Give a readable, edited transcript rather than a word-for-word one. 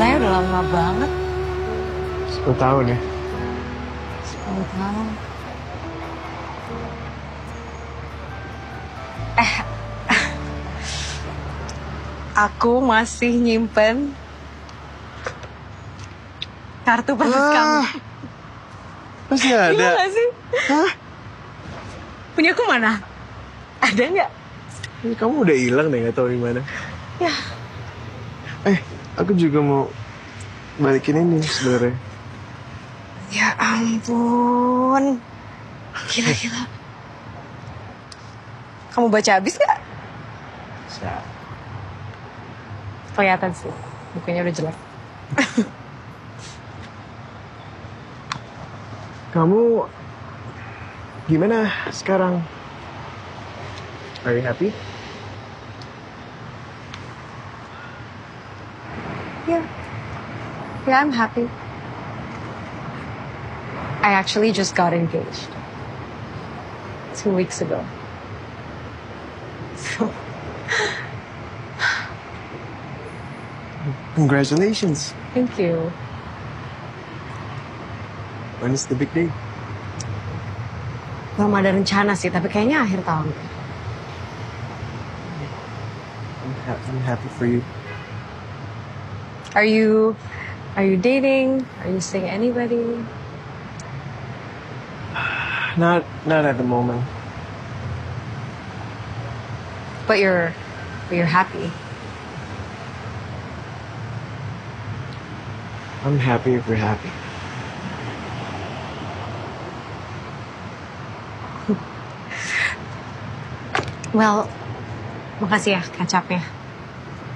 Gila ya, udah lama banget. 10 tahun ya. 10 tahun. Aku masih nyimpen kartu persis kamu. Masih ada? Gila gak sih? Hah? Punya aku mana? Ada nggak? Ini kamu udah hilang deh, gak tahu di mana. Ya. Aku juga mau balikin ini sebenarnya. Ya ampun. Gila. Kamu baca habis gak? Kelihatan sih. Bukunya udah jelek. Kamu gimana sekarang? Are you happy? Yeah, I'm happy. I actually just got engaged 2 weeks ago. So, Congratulations. thank you. When is the big day? Belum ada rencana sih, tapi kayaknya akhir tahun. I'm happy for you. Are you dating? Are you seeing anybody? Not at the moment. But you're happy. I'm happy if you're happy. Well, makasih ya kecapnya.